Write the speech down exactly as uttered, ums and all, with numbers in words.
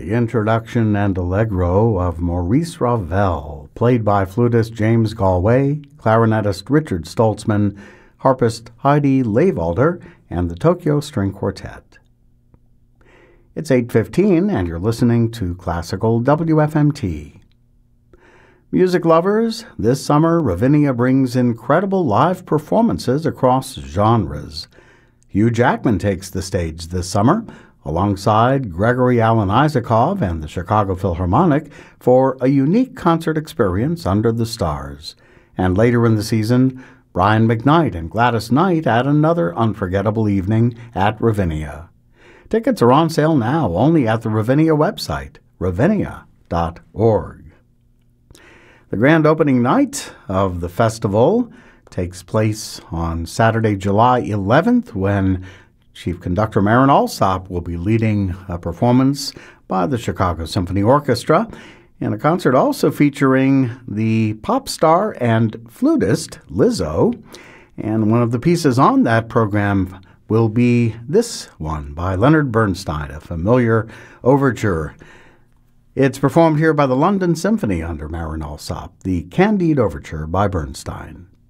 the introduction and allegro of Maurice Ravel, played by flutist James Galway, clarinetist Richard Stoltzman, harpist Heidi Leyvalder, and the Tokyo String Quartet. It's eight fifteen, and you're listening to Classical W F M T. Music lovers, this summer Ravinia brings incredible live performances across genres. Hugh Jackman takes the stage this summer, alongside Gregory Alan Isakov and the Chicago Philharmonic, for a unique concert experience under the stars. And later in the season, Brian McKnight and Gladys Knight add another unforgettable evening at Ravinia. Tickets are on sale now only at the Ravinia website, ravinia dot org. The grand opening night of the festival takes place on Saturday, July eleventh, when Chief Conductor Marin Alsop will be leading a performance by the Chicago Symphony Orchestra, and a concert also featuring the pop star and flutist Lizzo. And one of the pieces on that program will be this one by Leonard Bernstein, a familiar overture. It's performed here by the London Symphony under Marin Alsop, the Candide Overture by Bernstein.